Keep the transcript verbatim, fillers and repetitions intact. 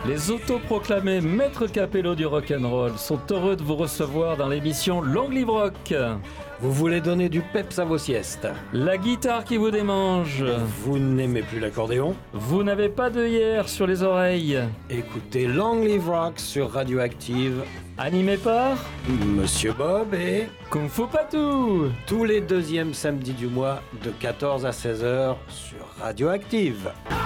Les autoproclamés maîtres capello du rock'n'roll sont heureux de vous recevoir dans l'émission Long Live Rock. Vous voulez donner du peps à vos siestes. La guitare qui vous démange. Vous n'aimez plus l'accordéon. Vous n'avez pas d'œillères sur les oreilles. Écoutez Long Live Rock sur Radioactive. Animé par Monsieur Bob et Kung Fu Patou. tous les deuxièmes samedis du mois de quatorze à seize heures sur Radioactive.